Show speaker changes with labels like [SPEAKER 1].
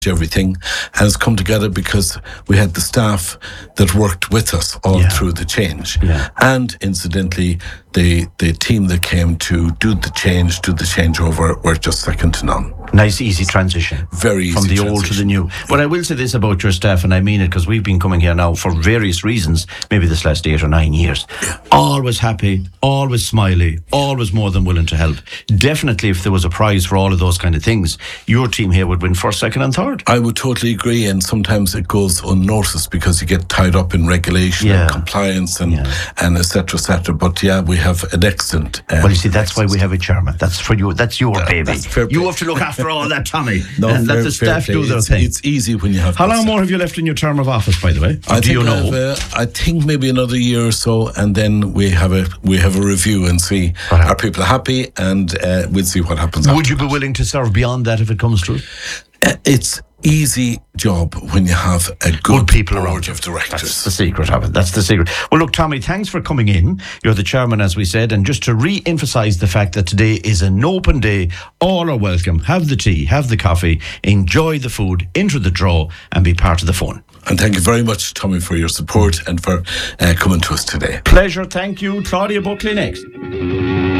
[SPEAKER 1] everything, and it's come together because we had the staff that worked with us all through the change, and incidentally the team that came to do the changeover were just second to none.
[SPEAKER 2] Nice easy transition,
[SPEAKER 1] very easy
[SPEAKER 2] from the
[SPEAKER 1] transition.
[SPEAKER 2] old to the new. But I will say this about your staff, and I mean it, because we've been coming here now for various reasons, maybe this last 8 or 9 years. Always happy, always smiley, always more than willing to help. Definitely, if there was a prize for all of those kind of things, your team here would win first, second and third.
[SPEAKER 1] I would totally agree, and sometimes it goes unnoticed because you get tied up in regulation and compliance and et cetera, but we have an excellent
[SPEAKER 2] well, you see, that's why we have a chairman. That's for you. That's your baby. You have to look after all that, Tommy, and let the staff do their thing.
[SPEAKER 1] It's easy when you have.
[SPEAKER 2] How long more have you left in your term of office, by the way?
[SPEAKER 1] I think maybe another year or so, and then we have a review and see are people happy, and we'll see what happens.
[SPEAKER 2] Would you be willing to serve beyond that if it comes true?
[SPEAKER 1] It's easy job when you have a good
[SPEAKER 2] people
[SPEAKER 1] board
[SPEAKER 2] around
[SPEAKER 1] of directors.
[SPEAKER 2] That's the secret of it. That's the secret. Well, look, Tommy, thanks for coming in. You're the chairman, as we said, and just to re-emphasise the fact that today is an open day. All are welcome. Have the tea, have the coffee, enjoy the food, enter the draw, and be part of the fun.
[SPEAKER 1] And thank you very much, Tommy, for your support and for coming to us today.
[SPEAKER 2] Pleasure. Thank you. Claudia Buckley next.